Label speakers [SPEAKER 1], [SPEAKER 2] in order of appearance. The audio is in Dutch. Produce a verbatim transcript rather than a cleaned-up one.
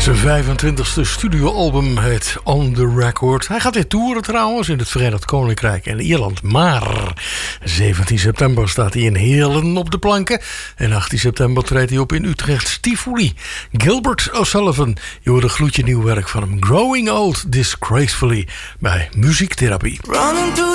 [SPEAKER 1] Zijn vijfentwintigste studioalbum heet On The Record. Hij gaat weer toeren trouwens in het Verenigd Koninkrijk en Ierland. Maar zeventien september staat hij in Heerlen op de planken. En achttien september treedt hij op in Utrecht Tivoli. Gilbert O'Sullivan, je hoort een gloedje nieuw werk van hem. Growing Old Disgracefully bij Muziektherapie.